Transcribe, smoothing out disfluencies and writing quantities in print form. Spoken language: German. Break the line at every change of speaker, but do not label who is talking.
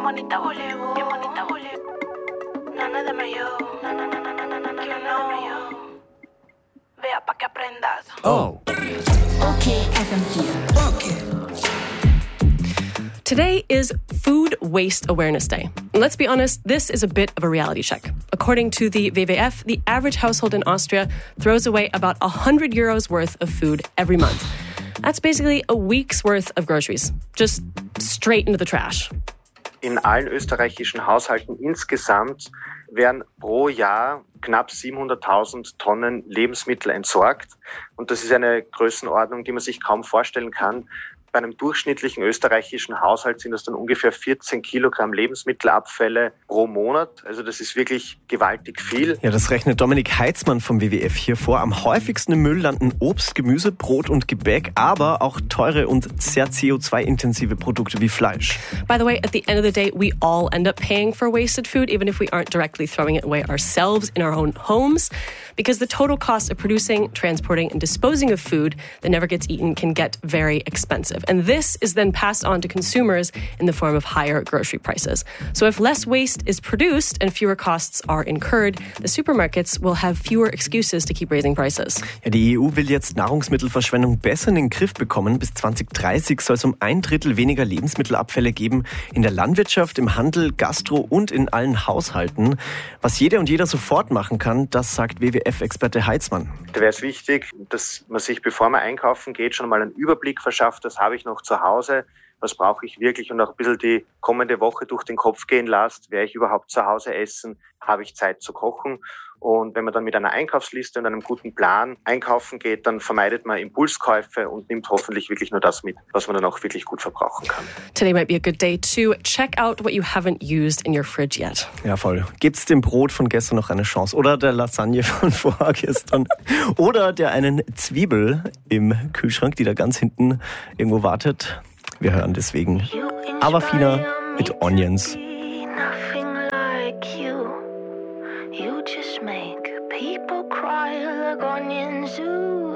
bonita Bollywood, bien bonita Bollywood. Nana de mayo, nana, nana, nana, nana, que no de mayo. Vea pa' que aprendas.
Oh.
Okay, FM4. Okay.
Today is Food Waste Awareness Day. And let's be honest, this is a bit of a reality check. According to the WWF, the average household in Austria throws away about 100 euros worth of food every month. That's basically a week's worth of groceries, just straight into the trash.
In allen österreichischen Haushalten insgesamt werden pro Jahr knapp 700.000 Tonnen Lebensmittel entsorgt. Und das ist eine Größenordnung, die man sich kaum vorstellen kann. Bei einem durchschnittlichen österreichischen Haushalt sind das dann ungefähr 14 Kilogramm Lebensmittelabfälle pro Monat. Also das ist wirklich gewaltig viel.
Ja, das rechnet Dominik Heitzmann vom WWF hier vor. Am häufigsten im Müll landen Obst, Gemüse, Brot und Gebäck, aber auch teure und sehr CO2-intensive Produkte wie Fleisch.
By the way, at the end of the day, we all end up paying for wasted food, even if we aren't directly throwing it away ourselves in our own homes, because the total cost of producing, transporting, and disposing of food that never gets eaten can get very expensive. And this is then passed on to consumers in the form of higher grocery prices. So if less waste is produced and fewer costs are incurred, the supermarkets will have fewer excuses to keep raising prices.
Ja, die EU will jetzt Nahrungsmittelverschwendung besser in den Griff bekommen. Bis 2030 soll es um 1/3 weniger Lebensmittelabfälle geben in der Landwirtschaft, im Handel, Gastro und in allen Haushalten. Was jede und jeder sofort machen kann, das sagt WWF-Experte Heitzmann.
Da wäre es wichtig, dass man sich, bevor man einkaufen geht, schon mal einen Überblick verschafft. Das habe ich noch zu Hause, was brauche ich wirklich, und auch ein bisschen die kommende Woche durch den Kopf gehen lasst. Werde ich überhaupt zu Hause essen? Habe ich Zeit zu kochen? Und wenn man dann mit einer Einkaufsliste und einem guten Plan einkaufen geht, dann vermeidet man Impulskäufe und nimmt hoffentlich wirklich nur das mit, was man dann auch wirklich gut verbrauchen kann.
Today might be a good day to check out what you haven't used in your fridge yet.
Ja, voll. Gibt's dem Brot von gestern noch eine Chance? Oder der Lasagne von vorgestern? Oder der einen Zwiebel im Kühlschrank, die da ganz hinten irgendwo wartet? Wir hören deswegen Avafina mit Onions.
You just make people cry like onions do.